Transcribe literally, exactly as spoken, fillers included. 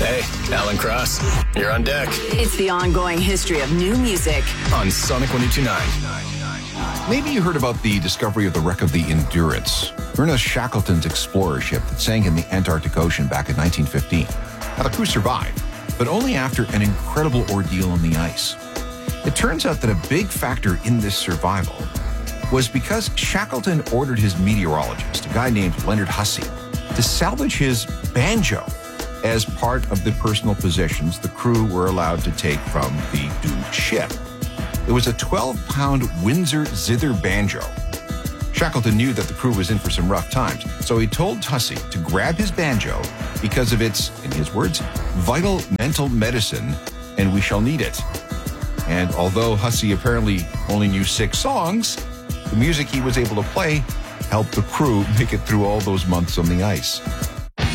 Hey, Alan Cross, you're on deck. It's the ongoing history of new music on Sonic one oh two point nine. Maybe you heard about the discovery of the wreck of the Endurance, Ernest Shackleton's explorer ship that sank in the Antarctic Ocean back in nineteen fifteen. Now, the crew survived, but only after an incredible ordeal on the ice. It turns out that a big factor in this survival was because Shackleton ordered his meteorologist, a guy named Leonard Hussey, to salvage his banjo as part of the personal possessions the crew were allowed to take from the doomed ship. It was a twelve-pound Windsor zither banjo. Shackleton knew that the crew was in for some rough times, so he told Hussey to grab his banjo because of its, in his words, vital mental medicine, and we shall need it. And although Hussey apparently only knew six songs, the music he was able to play helped the crew make it through all those months on the ice.